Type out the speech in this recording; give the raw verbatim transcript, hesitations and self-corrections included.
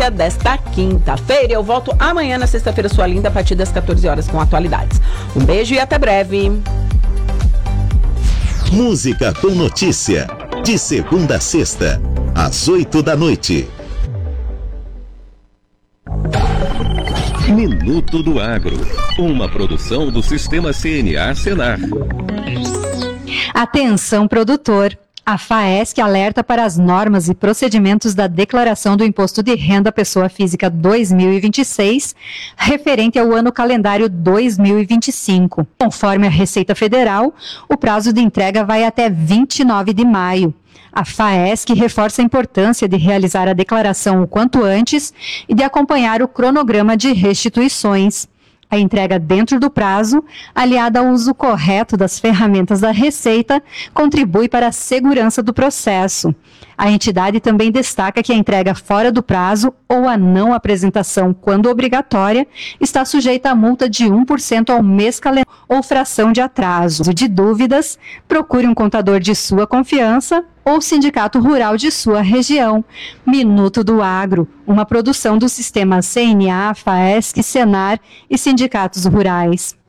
desta quinta-feira. Eu volto amanhã na sexta-feira, sua linda, a partir das quatorze horas com atualidades. Um beijo e até breve. Música com notícia, de segunda a sexta, às oito da noite. Minuto do Agro, uma produção do Sistema C N A Senar. Atenção, produtor! A FAESC alerta para as normas e procedimentos da Declaração do Imposto de Renda Pessoa Física dois mil e vinte e seis, referente ao ano calendário dois mil e vinte e cinco. Conforme a Receita Federal, o prazo de entrega vai até vinte e nove de maio. A FAESC reforça a importância de realizar a declaração o quanto antes e de acompanhar o cronograma de restituições. A entrega dentro do prazo, aliada ao uso correto das ferramentas da Receita, contribui para a segurança do processo. A entidade também destaca que a entrega fora do prazo ou a não apresentação, quando obrigatória, está sujeita a multa de um por cento ao mês calendário ou fração de atraso. De dúvidas, procure um contador de sua confiança ou sindicato rural de sua região. Minuto do Agro, uma produção do Sistema C N A, FAESC, Senar e sindicatos rurais.